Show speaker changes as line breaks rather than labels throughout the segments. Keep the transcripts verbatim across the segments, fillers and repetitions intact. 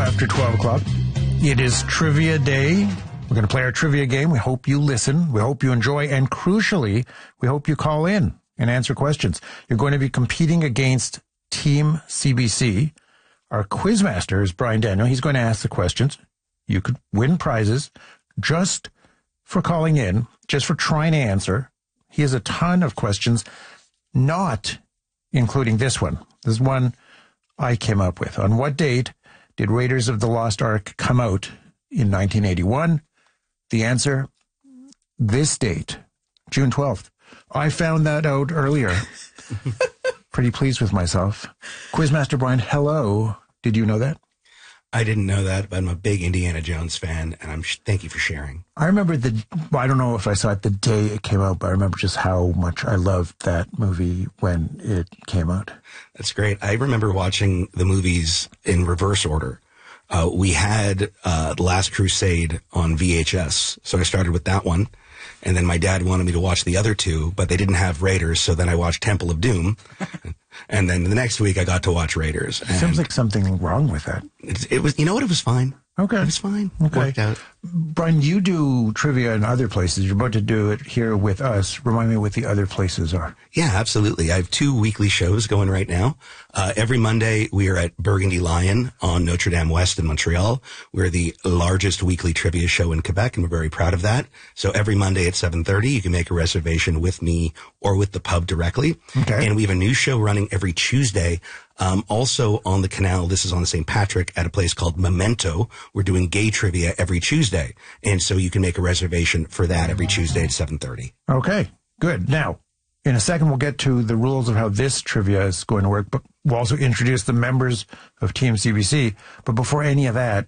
after twelve o'clock. It is Trivia Day. We're going to play our trivia game. We hope you listen. We hope you enjoy. And crucially, we hope you call in and answer questions. You're going to be competing against Team C B C. Our quizmaster is Brian Daniel. He's going to ask the questions. You could win prizes just for calling in, just for trying to answer. He has a ton of questions, not including this one. This is one I came up with. On what date did Raiders of the Lost Ark come out in nineteen eighty-one? The answer, this date, June twelfth. I found that out earlier. Pretty pleased with myself. Quizmaster Brian, hello. Did you know that?
I didn't know that, but I'm a big Indiana Jones fan, and I'm sh- thank you for sharing.
I remember the, well, I don't know if I saw it the day it came out, but I remember just how much I loved that movie when it came out.
That's great. I remember watching the movies in reverse order. Uh, we had uh, The Last Crusade on V H S, so I started with that one. And then my dad wanted me to watch the other two, but they didn't have Raiders, so then I watched Temple of Doom. And then the next week I got to watch Raiders.
It sounds like something wrong with that.
It, it was, you know what? It was fine.
Okay.
It was fine.
Okay.
Worked out.
Brian, you do trivia in other places. You're about to do it here with us. Remind me what the other places are.
Yeah, absolutely. I have two weekly shows going right now. Uh, every Monday, we are at Burgundy Lion on Notre Dame West in Montreal. We're the largest weekly trivia show in Quebec, and we're very proud of that. So every Monday at seven thirty, you can make a reservation with me or with the pub directly.
Okay.
And we have a new show running every Tuesday. Um, also on the canal, this is on the Saint Patrick at a place called Memento. We're doing gay trivia every Tuesday. And so you can make a reservation for that every Tuesday at seven thirty.
Okay, good. Now, in a second, we'll get to the rules of how this trivia is going to work, but we'll also introduce the members of Team C B C. But before any of that,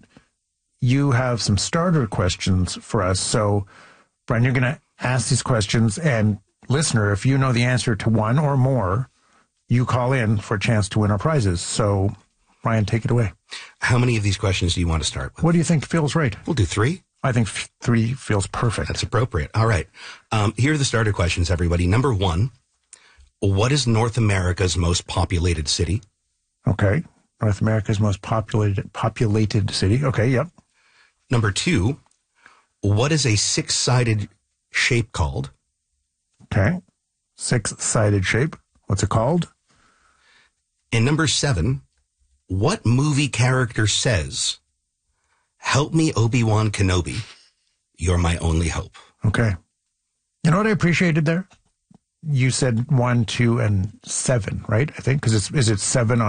you have some starter questions for us. So, Brian, you're going to ask these questions, and listener, if you know the answer to one or more, you call in for a chance to win our prizes. So, Brian, take it away.
How many of these questions do you want to start with?
What do you think feels right?
We'll do three.
I think f- three feels perfect.
That's appropriate. All right. Um, here are the starter questions, everybody. Number one, what is North America's most populated city?
Okay. North America's most populated populated city. Okay, yep.
Number two, what is a six-sided shape called?
Okay. Six-sided shape. What's it called?
And number seven, what movie character says, "Help me, Obi-Wan Kenobi, you're my only hope"?
Okay. You know what I appreciated there? You said one, two, and seven, right? I think, because it's, is it seven on